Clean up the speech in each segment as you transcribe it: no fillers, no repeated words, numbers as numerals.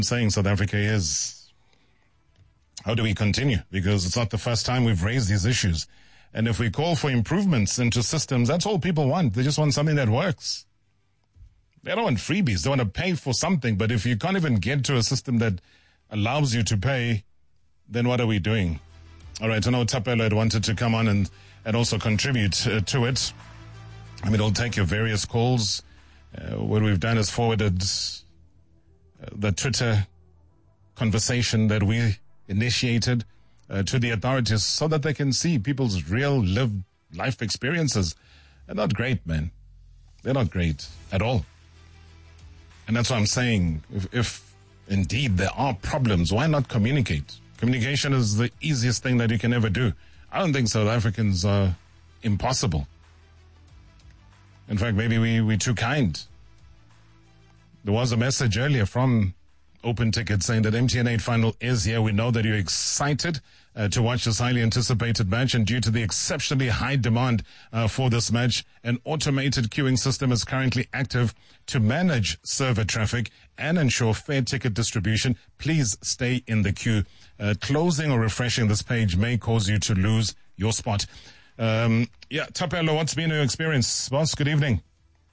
saying South Africa is, how do we continue? Because it's not the first time we've raised these issues. And if we call for improvements into systems, that's all people want. They just want something that works. They don't want freebies. They want to pay for something. But if you can't even get to a system that allows you to pay, then what are we doing? All right, I know Thapelo had wanted to come on and also contribute to it. I mean, I'll take your various calls. What we've done is forwarded the Twitter conversation that we initiated to the authorities so that they can see people's real lived life experiences. They're not great, man. They're not great at all. And that's what I'm saying. If indeed there are problems, why not communicate? Communication is the easiest thing that you can ever do. I don't think South Africans are impossible. In fact, maybe we're too kind. There was a message earlier from Open Ticket saying that MTN 8 final is here. We know that you're excited to watch this highly anticipated match, and due to the exceptionally high demand for this match, an automated queuing system is currently active to manage server traffic and ensure fair ticket distribution. Please stay in the queue. Closing or refreshing this page may cause you to lose your spot. Thapelo, what's been your experience? Boss, good evening.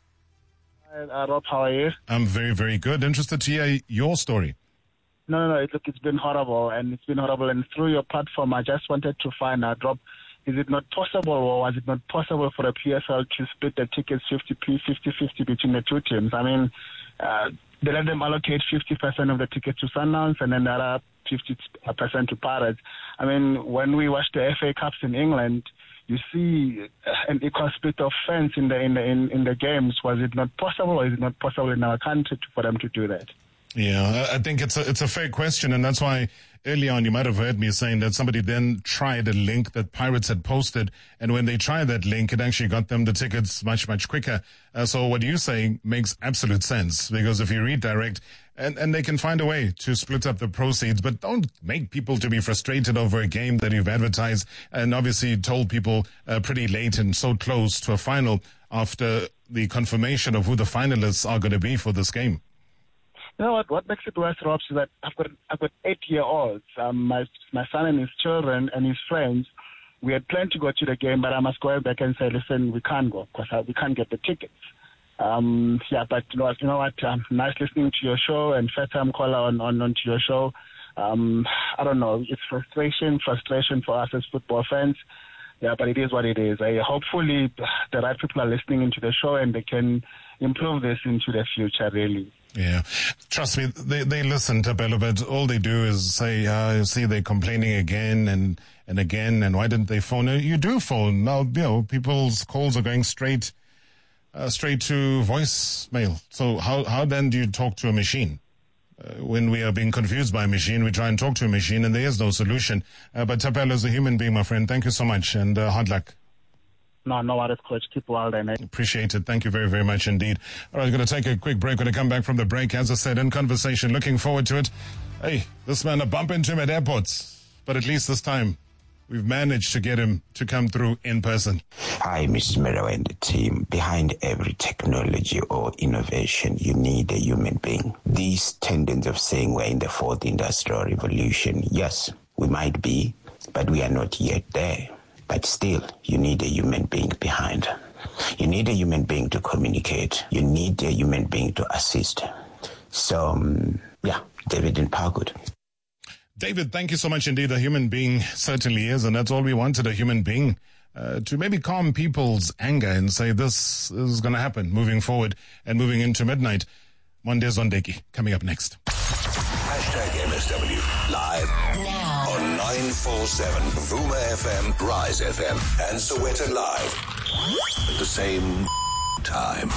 Hi, Rob, how are you? I'm very, very good. Interested to hear your story. No. It's been horrible, and through your platform, I just wanted to find out, Rob, is it not possible, or was it not possible for the PSL to split the tickets 50-50 between the two teams? I mean, they let them allocate 50% of the tickets to Sundowns, and then the other 50% to Pirates. I mean, when we watch the FA Cups in England, you see an equal split of fans in the games. Was it not possible, or is it not possible in our country for them to do that? Yeah, I think it's a fair question, and that's why early on you might have heard me saying that somebody then tried a link that Pirates had posted, and when they tried that link, it actually got them the tickets much, much quicker. So what you're saying makes absolute sense, because if you redirect, and they can find a way to split up the proceeds, but don't make people to be frustrated over a game that you've advertised and obviously told people pretty late and so close to a final after the confirmation of who the finalists are going to be for this game. You know what makes it worse, Rob, is that I've got 8-year-olds, my son and his children and his friends. We had planned to go to the game, but I must go back and say, listen, we can't go because we can't get the tickets. But you know what? Nice listening to your show, and first time caller on to your show. I don't know. It's frustration for us as football fans. Yeah, but it is what it is. Hopefully the right people are listening into the show and they can improve this into the future, really. Yeah. Trust me, they listen to Thapelo, but all they do is say, see, they're complaining again and again, and why didn't they phone? You do phone. Now, people's calls are going straight to voicemail. So how then do you talk to a machine? When we are being confused by a machine, we try and talk to a machine, and there is no solution. But Thapelo is a human being, my friend. Thank you so much, and hard luck. No worries, Coach. Keep well, then. Appreciate it. Thank you very, very much indeed. All right, I'm going to take a quick break. When I come back from the break, as I said, in conversation, looking forward to it. Hey, this man, I bump into him at airports, but at least this time, we've managed to get him to come through in person. Hi, Mr. Mero and the team. Behind every technology or innovation, you need a human being. This tendency of saying we're in the fourth industrial revolution, yes, we might be, but we are not yet there. But still, you need a human being behind. You need a human being to communicate. You need a human being to assist. So, David in Parkwood. David, thank you so much indeed. A human being certainly is, and that's all we wanted, a human being to maybe calm people's anger and say this is going to happen moving forward and moving into midnight. Monday Zondeki coming up next. #MSW live now on 947 Vuma FM, Rise FM, and Sowetan Live at the same time.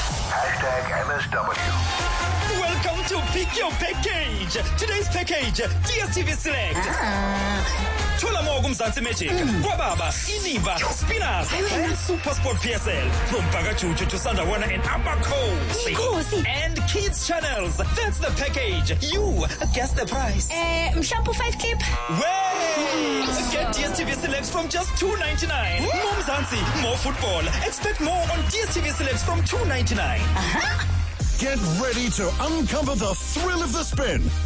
#MSW. Welcome to Pick Your Package. Today's package, DSTV Select. Thola more Mzansi Magic, Kwababa, Iniva, Spinners, and Super Sport PSL. From Bagachuchu to Sandawana and Abako. And kids channels. That's the package. You guess the price. Shampoo 5 clip. Wait! Get DSTV Select from just $2.99. More Mzansi, more football. Expect more on DSTV Select from $2.99. Uh-huh. Get ready to uncover the thrill of the spin